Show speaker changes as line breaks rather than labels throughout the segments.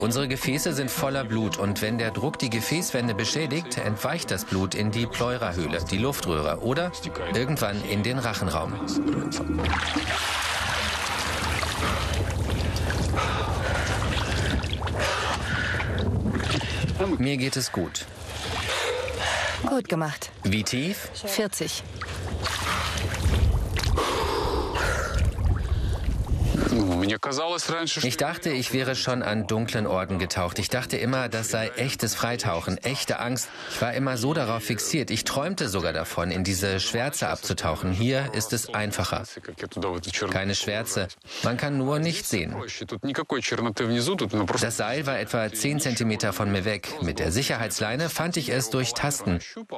Unsere Gefäße sind voller Blut und wenn der Druck die Gefäßwände beschädigt, entweicht das Blut in die Pleurahöhle, die Luftröhre oder irgendwann in den Rachenraum. Mir geht es gut.
Gut gemacht.
Wie tief?
40.
Ich dachte, ich wäre schon an dunklen Orten getaucht. Ich dachte immer, das sei echtes Freitauchen, echte Angst. Ich war immer so darauf fixiert. Ich träumte sogar davon, in diese Schwärze abzutauchen. Hier ist es einfacher. Keine Schwärze. Man kann nur nicht sehen. Das Seil war etwa 10 Zentimeter von mir weg. Mit der Sicherheitsleine fand ich es durch Tasten.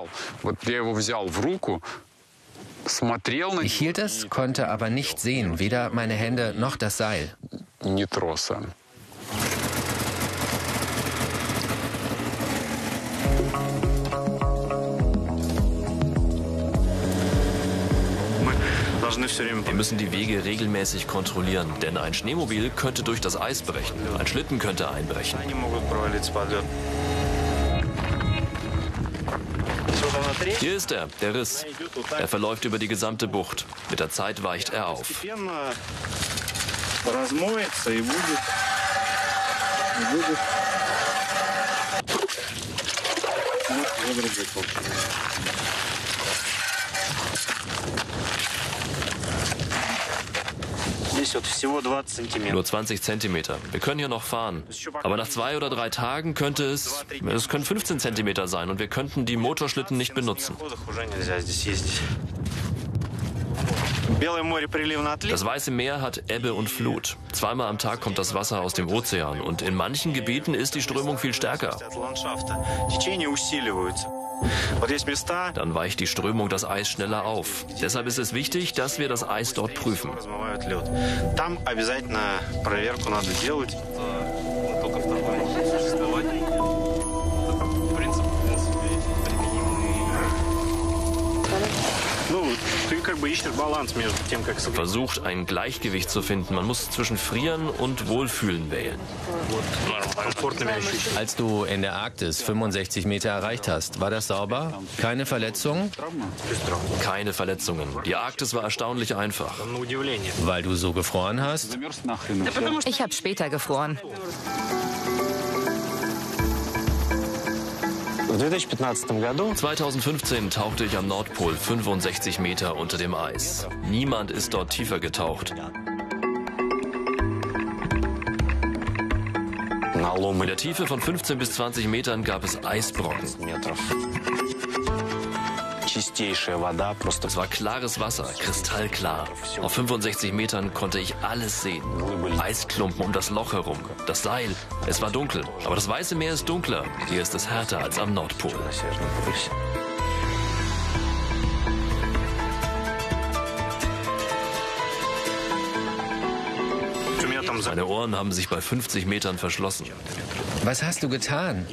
Ich hielt es, konnte aber nicht sehen, weder meine Hände noch das Seil.
Wir müssen die Wege regelmäßig kontrollieren, denn ein Schneemobil könnte durch das Eis brechen, ein Schlitten könnte einbrechen. Hier ist er, der Riss. Er verläuft über die gesamte Bucht. Mit der Zeit weicht er auf. Nur 20 Zentimeter. Wir können hier noch fahren. Aber nach 2 oder 3 Tagen könnte es können 15 Zentimeter sein und wir könnten die Motorschlitten nicht benutzen. Das Weiße Meer hat Ebbe und Flut. Zweimal am Tag kommt das Wasser aus dem Ozean und in manchen Gebieten ist die Strömung viel stärker. Dann weicht die Strömung das Eis schneller auf. Deshalb ist es wichtig, dass wir das Eis dort prüfen. Versucht, ein Gleichgewicht zu finden. Man muss zwischen Frieren und Wohlfühlen wählen.
Als du in der Arktis 65 Meter erreicht hast, war das sauber? Keine Verletzungen?
Keine Verletzungen. Die Arktis war erstaunlich einfach.
Weil du so gefroren hast?
Ich habe später gefroren.
2015 tauchte ich am Nordpol 65 Meter unter dem Eis. Niemand ist dort tiefer getaucht. In der Tiefe von 15 bis 20 Metern gab es Eisbrocken. Es war klares Wasser, kristallklar. Auf 65 Metern konnte ich alles sehen. Eisklumpen um das Loch herum, das Seil. Es war dunkel, aber das Weiße Meer ist dunkler. Hier ist es härter als am Nordpol. Meine Ohren haben sich bei 50 Metern verschlossen.
Was hast du getan?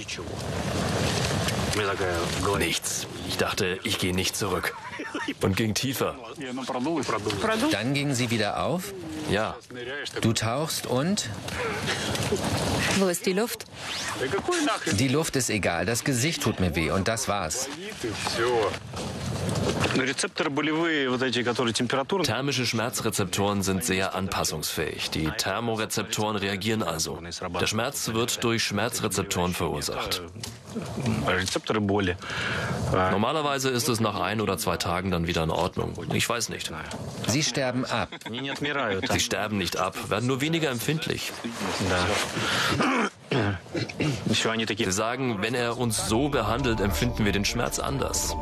Nichts. Ich dachte, ich gehe nicht zurück. Und ging tiefer.
Dann gingen sie wieder auf?
Ja.
Du tauchst und?
Wo ist die Luft?
Die Luft ist egal, das Gesicht tut mir weh und das war's.
Thermische Schmerzrezeptoren sind sehr anpassungsfähig. Die Thermorezeptoren reagieren also. Der Schmerz wird durch Schmerzrezeptoren verursacht. Normalerweise ist es nach 1 oder 2 Tagen dann wieder in Ordnung. Ich weiß nicht.
Sie sterben ab.
Sie sterben nicht ab, werden nur weniger empfindlich. Sie sagen, wenn er uns so behandelt, empfinden wir den Schmerz anders.